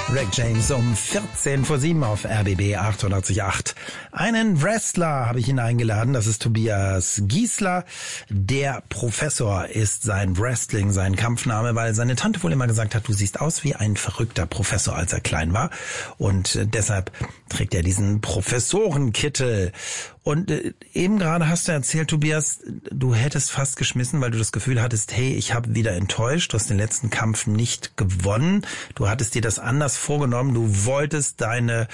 Rick James um 7:14 auf RBB 888. Einen Wrestler habe ich ihn eingeladen, das ist Tobias Giesler. Der Professor ist sein Wrestling, sein Kampfname, weil seine Tante wohl immer gesagt hat, du siehst aus wie ein verrückter Professor, als er klein war. Und deshalb trägt er diesen Professorenkittel. Und eben gerade hast du erzählt, Tobias, du hättest fast geschmissen, weil du das Gefühl hattest, hey, ich habe wieder enttäuscht, du hast den letzten Kampf nicht gewonnen. Du hattest dir das anders vorgenommen, du wolltest deine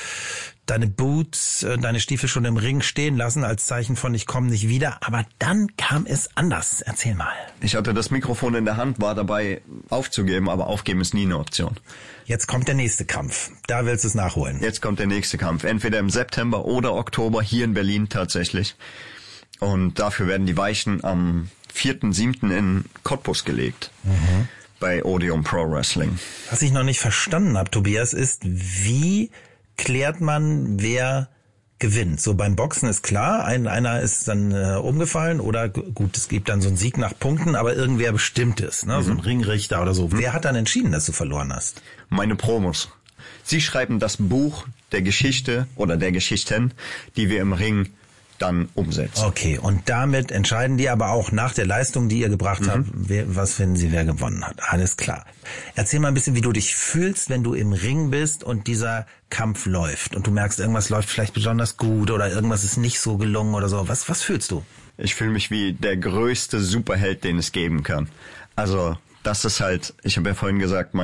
Boots, deine Stiefel schon im Ring stehen lassen als Zeichen von ich komme nicht wieder, aber dann kam es anders. Erzähl mal. Ich hatte das Mikrofon in der Hand, war dabei aufzugeben, aber aufgeben ist nie eine Option. Jetzt kommt der nächste Kampf. Da willst du es nachholen. Jetzt kommt der nächste Kampf. Entweder im September oder Oktober hier in Berlin tatsächlich. Und dafür werden die Weichen am 4.7. in Cottbus gelegt. Mhm. Bei Odeon Pro Wrestling. Was ich noch nicht verstanden habe, Tobias, ist, wie klärt man, wer gewinnt? So beim Boxen ist klar, einer ist dann umgefallen oder gut, es gibt dann so einen Sieg nach Punkten, aber irgendwer bestimmt es, ne? So ein Ringrichter oder so. Wer hat dann entschieden, dass du verloren hast? Meine Promos. Sie schreiben das Buch der Geschichte oder der Geschichten, die wir im Ring dann umsetzen. Okay, und damit entscheiden die aber auch nach der Leistung, die ihr gebracht habt, was finden sie, wer gewonnen hat. Alles klar. Erzähl mal ein bisschen, wie du dich fühlst, wenn du im Ring bist und dieser Kampf läuft und du merkst, irgendwas läuft vielleicht besonders gut oder irgendwas ist nicht so gelungen oder so. Was fühlst du? Ich fühle mich wie der größte Superheld, den es geben kann. Also das ist halt, ich habe ja vorhin gesagt,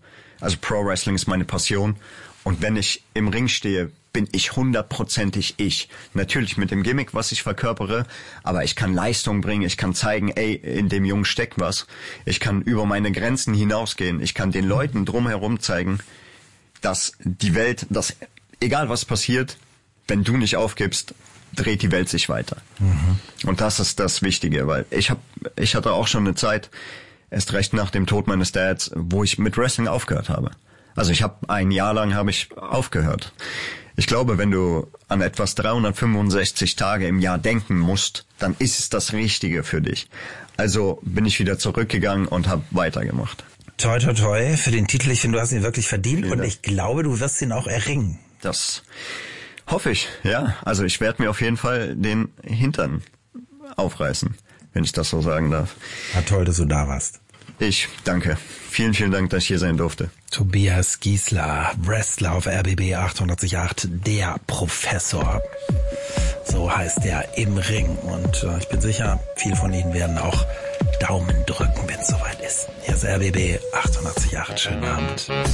Pro Wrestling ist meine Passion. Und wenn ich im Ring stehe, bin ich 100%ig ich. Natürlich mit dem Gimmick, was ich verkörpere, aber ich kann Leistung bringen, ich kann zeigen, ey, in dem Jungen steckt was. Ich kann über meine Grenzen hinausgehen. Ich kann den Leuten drumherum zeigen, dass die Welt, dass egal was passiert, wenn du nicht aufgibst, dreht die Welt sich weiter. Mhm. Und das ist das Wichtige, weil ich hatte auch schon eine Zeit, erst recht nach dem Tod meines Dads, wo ich mit Wrestling aufgehört habe. Also ein Jahr lang habe ich aufgehört. Ich glaube, wenn du an etwas 365 Tage im Jahr denken musst, dann ist es das Richtige für dich. Also bin ich wieder zurückgegangen und habe weitergemacht. Toi, toi, toi für den Titel. Ich finde, du hast ihn wirklich verdient und ich glaube, du wirst ihn auch erringen. Das hoffe ich, ja. Also ich werde mir auf jeden Fall den Hintern aufreißen, wenn ich das so sagen darf. War toll, dass du da warst. Ich danke. Vielen, vielen Dank, dass ich hier sein durfte. Tobias Giesler, Wrestler auf RBB 888, der Professor. So heißt er im Ring. Und ich bin sicher, viele von Ihnen werden auch Daumen drücken, wenn es soweit ist. Hier ist RBB 888. Schönen Abend.